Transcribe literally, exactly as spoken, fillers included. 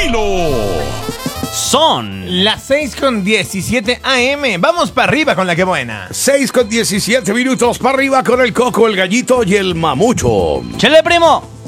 estilo. Son las seis con diecisiete A M. Vamos para arriba con la que buena. seis con diecisiete minutos para arriba con el Coco, el Gallito y el Mamucho. ¡Chele, primo!